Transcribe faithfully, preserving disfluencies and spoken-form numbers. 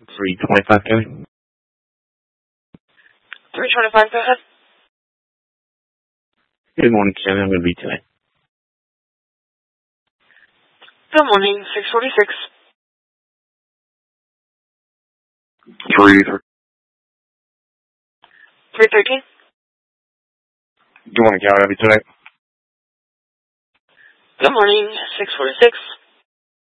three twenty-five, Kevin. three twenty-five, go ahead. Good morning, Kevin. I'm going to be today. Good morning, six forty-six. three three thirteen. Good morning, Kevin. I'm going to be today. Good morning, six forty-six.